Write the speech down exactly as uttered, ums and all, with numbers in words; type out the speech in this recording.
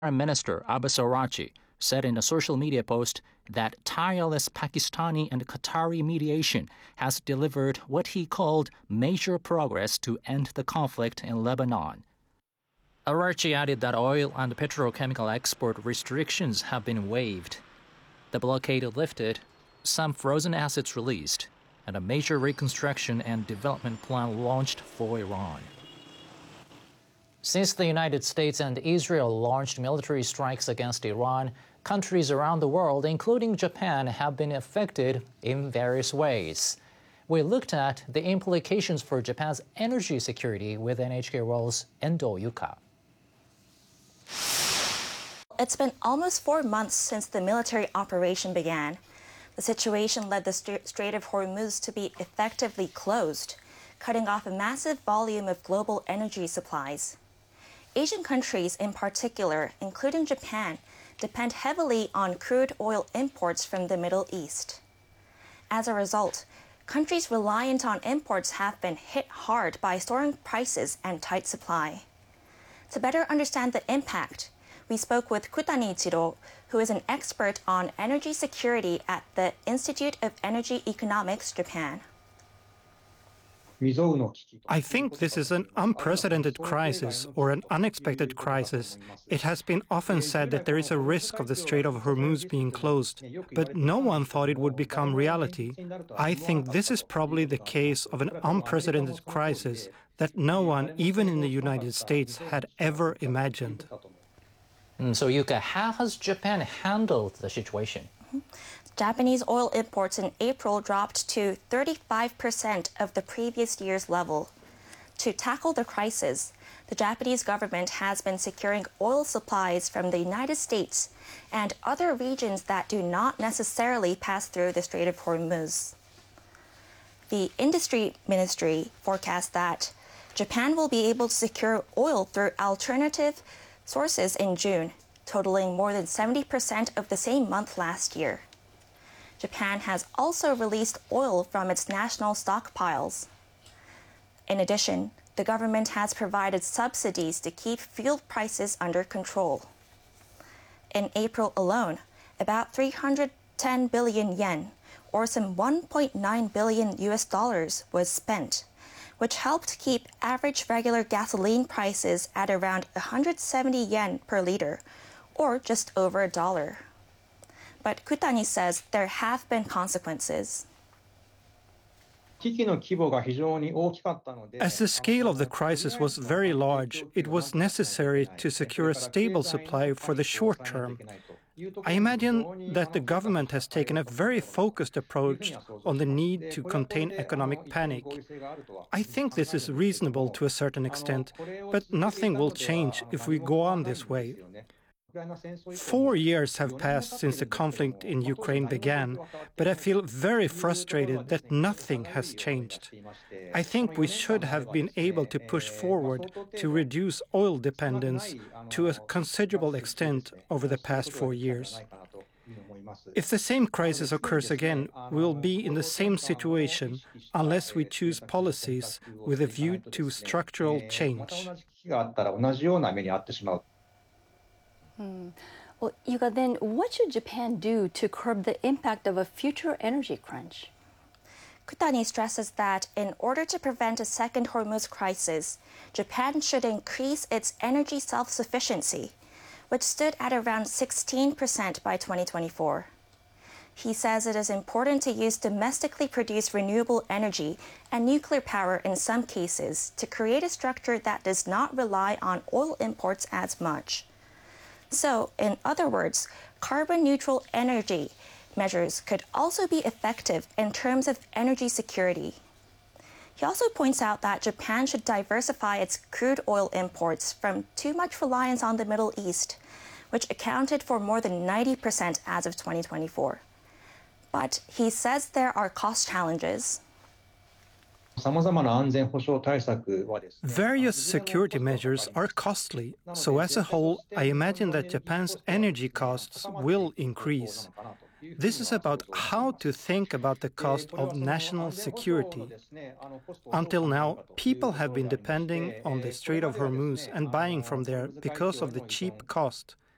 Prime Minister Abbas Araghchi said in a social media post that tireless Pakistani and Qatari mediation has delivered what he called major progress to end the conflict in Lebanon. Araghchi added that oil and petrochemical export restrictions have been waived, the blockade lifted, some frozen assets released, and a major reconstruction and development plan launched for Iran. Since the United States and Israel launched military strikes against Iran, countries around the world, including Japan, have been affected in various ways. We looked at the implications for Japan's energy security with N H K World's Endo Yuka. It's been almost four months since the military operation began. The situation led the Strait of Hormuz to be effectively closed, cutting off a massive volume of global energy supplies. Asian countries in particular, including Japan, depend heavily on crude oil imports from the Middle East. As a result, countries reliant on imports have been hit hard by soaring prices and tight supply. To better understand the impact, we spoke with Kutanichiro, who is an expert on energy security at the Institute of Energy Economics, Japan. I think this is an unprecedented crisis or an unexpected crisis. It has been often said that there is a risk of the Strait of Hormuz being closed, but no one thought it would become reality. I think this is probably the case of an unprecedented crisis that no one, even in the United States, had ever imagined. Mm, so, Yuka, how has Japan handled the situation? Mm-hmm. Japanese oil imports in April dropped to thirty-five percent of the previous year's level. To tackle the crisis, the Japanese government has been securing oil supplies from the United States and other regions that do not necessarily pass through the Strait of Hormuz. The Industry Ministry forecasts that Japan will be able to secure oil through alternative sources in June, totaling more than seventy percent of the same month last year. Japan has also released oil from its national stockpiles. In addition, the government has provided subsidies to keep fuel prices under control. In April alone, about three hundred ten billion yen, or some one point nine billion U S dollars, was spent, which helped keep average regular gasoline prices at around one hundred seventy yen per liter, or just over a dollar. But Kutani says there have been consequences. As the scale of the crisis was very large, it was necessary to secure a stable supply for the short term. I imagine that the government has taken a very focused approach on the need to contain economic panic. I think this is reasonable to a certain extent, but nothing will change if we go on this way. Four years have passed since the conflict in Ukraine began, but I feel very frustrated that nothing has changed. I think we should have been able to push forward to reduce oil dependence to a considerable extent over the past four years. If the same crisis occurs again, we will be in the same situation unless we choose policies with a view to structural change. Hmm. Well, Yuka, then what should Japan do to curb the impact of a future energy crunch? Kutani stresses that in order to prevent a second Hormuz crisis, Japan should increase its energy self-sufficiency, which stood at around sixteen percent by twenty twenty-four. He says it is important to use domestically produced renewable energy and nuclear power in some cases to create a structure that does not rely on oil imports as much. So, in other words, carbon-neutral energy measures could also be effective in terms of energy security. He also points out that Japan should diversify its crude oil imports from too much reliance on the Middle East, which accounted for more than ninety percent as of twenty twenty-four. But he says there are cost challenges. Various security measures are costly, so as a whole, I imagine that Japan's energy costs will increase. This is about how to think about the cost of national security. Until now, people have been depending on the Strait of Hormuz and buying from there because of the cheap cost.